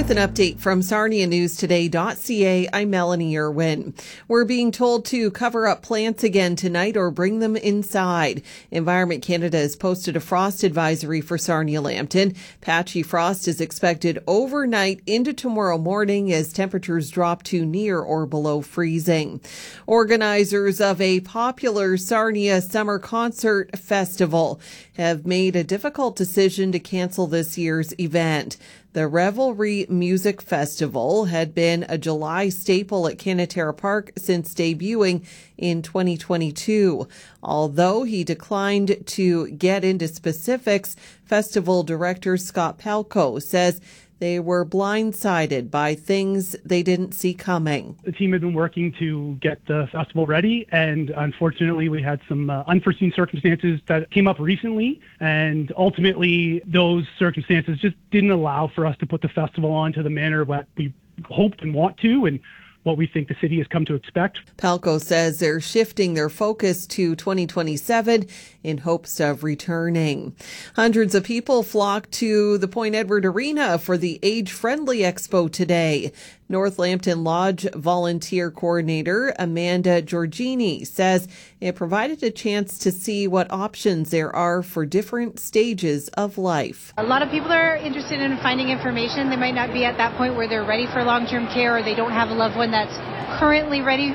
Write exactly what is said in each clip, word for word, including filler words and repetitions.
With an update from Sarnia News Today dot C A, I'm Melanie Irwin. We're being told to cover up plants again tonight or bring them inside. Environment Canada has posted a frost advisory for Sarnia-Lambton. Patchy frost is expected overnight into tomorrow morning as temperatures drop to near or below freezing. Organizers of a popular Sarnia Summer Concert Festival have made a difficult decision to cancel this year's event. The Revelry Music Festival had been a July staple at Canatera Park since debuting in twenty twenty-two. Although he declined to get into specifics, festival director Scott Palco says they were blindsided by things they didn't see coming. The team had been working to get the festival ready, and unfortunately we had some uh, unforeseen circumstances that came up recently, and ultimately those circumstances just didn't allow for us to put the festival on to the manner that we hoped and want to, and what we think the city has come to expect. Palco says they're shifting their focus to twenty twenty-seven in hopes of returning. Hundreds of people flocked to the Point Edward Arena for the Age Friendly Expo today. North Lambton Lodge volunteer coordinator Amanda Giorgini says it provided a chance to see what options there are for different stages of life. A lot of people are interested in finding information. They might not be at that point where they're ready for long-term care, or they don't have a loved one that's currently ready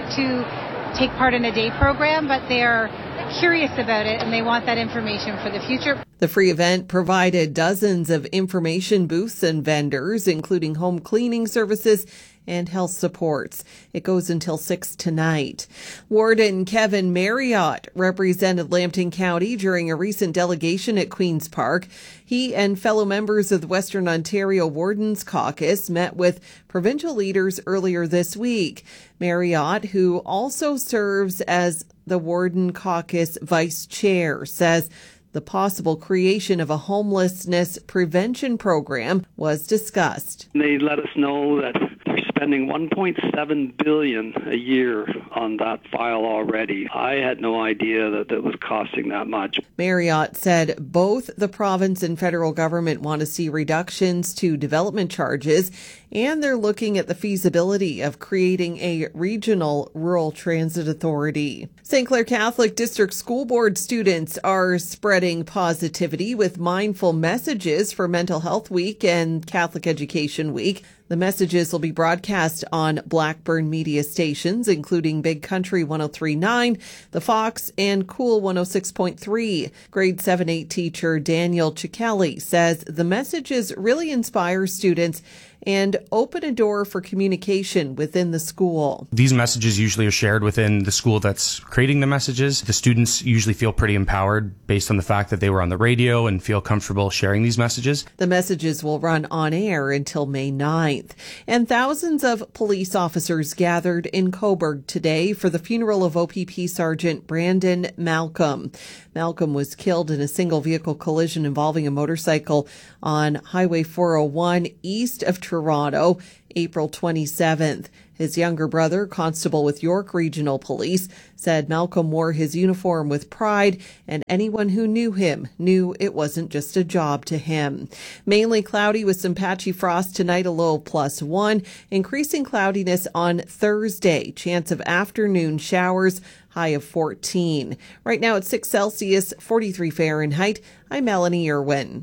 to take part in a day program, but they are curious about it and they want that information for the future. The free event provided dozens of information booths and vendors, including home cleaning services and health supports. It goes until six tonight. Warden Kevin Marriott represented Lambton County during a recent delegation at Queen's Park. He and fellow members of the Western Ontario Wardens Caucus met with provincial leaders earlier this week. Marriott, who also serves as the Warden Caucus vice chair, says the possible creation of a homelessness prevention program was discussed. They let us know that they're spending one point seven billion dollars a year on that file already. I had no idea that it was costing that much. Marriott said both the province and federal government want to see reductions to development charges, and they're looking at the feasibility of creating a regional rural transit authority. Saint Clair Catholic District School Board students are spreading positivity with mindful messages for Mental Health Week and Catholic Education Week. The messages will be broadcast on Blackburn media stations, including Big Country one oh three point nine, The Fox, and Cool one oh six point three. Grade seven eight teacher Daniel Ciccelli says the messages really inspire students and open a door for communication within the school. These messages usually are shared within the school that's creating the messages. The students usually feel pretty empowered based on the fact that they were on the radio and feel comfortable sharing these messages. The messages will run on air until May ninth. And thousands of police officers gathered in Cobourg today for the funeral of O P P Sergeant Brandon Malcolm. Malcolm was killed in a single vehicle collision involving a motorcycle on Highway four oh one east of Toronto, April twenty-seventh. His younger brother, constable with York Regional Police, said Malcolm wore his uniform with pride, and anyone who knew him knew it wasn't just a job to him. Mainly cloudy with some patchy frost tonight, a low of plus one. Increasing cloudiness on Thursday. Chance of afternoon showers, high of fourteen. Right now it's six Celsius, forty-three Fahrenheit. I'm Melanie Irwin.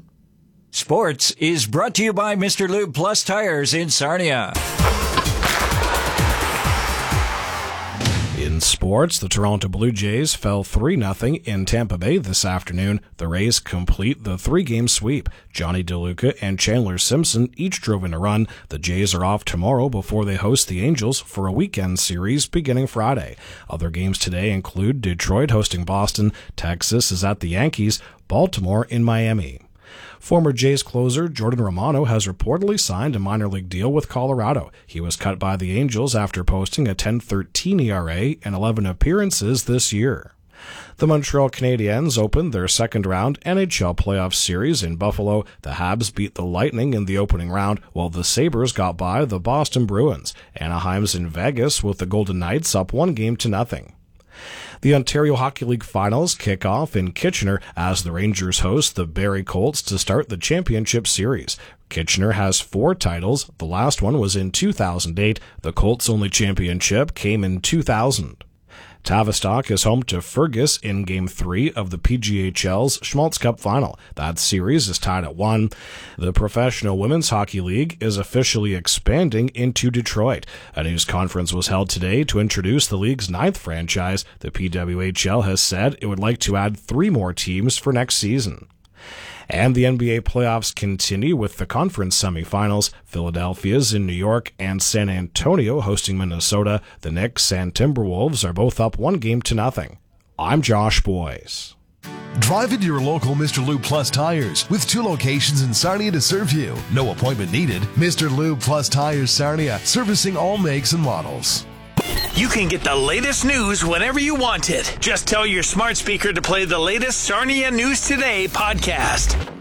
Sports is brought to you by Mister Lube Plus Tires in Sarnia. In sports, the Toronto Blue Jays fell three nothing in Tampa Bay this afternoon. The Rays complete the three-game sweep. Johnny DeLuca and Chandler Simpson each drove in a run. The Jays are off tomorrow before they host the Angels for a weekend series beginning Friday. Other games today include Detroit hosting Boston, Texas is at the Yankees, Baltimore in Miami. Former Jays closer Jordan Romano has reportedly signed a minor league deal with Colorado. He was cut by the Angels after posting a ten thirteen E R A and eleven appearances this year. The Montreal Canadiens opened their second-round N H L playoff series in Buffalo. The Habs beat the Lightning in the opening round, while the Sabres got by the Boston Bruins. Anaheim's in Vegas with the Golden Knights up one game to nothing. The Ontario Hockey League Finals kick off in Kitchener as the Rangers host the Barrie Colts to start the championship series. Kitchener has four titles. The last one was in two thousand eight. The Colts' only championship came in two thousand. Tavistock is home to Fergus in Game three of the P G H L's Schmaltz Cup Final. That series is tied at one. The Professional Women's Hockey League is officially expanding into Detroit. A news conference was held today to introduce the league's ninth franchise. The P W H L has said it would like to add three more teams for next season. And the N B A playoffs continue with the conference semifinals. Philadelphia's in New York and San Antonio hosting Minnesota. The Knicks and Timberwolves are both up one game to nothing. I'm Josh Boyce. Drive into your local Mister Lube Plus Tires with two locations in Sarnia to serve you. No appointment needed. Mister Lube Plus Tires Sarnia, servicing all makes and models. You can get the latest news whenever you want it. Just tell your smart speaker to play the latest Sarnia News Today podcast.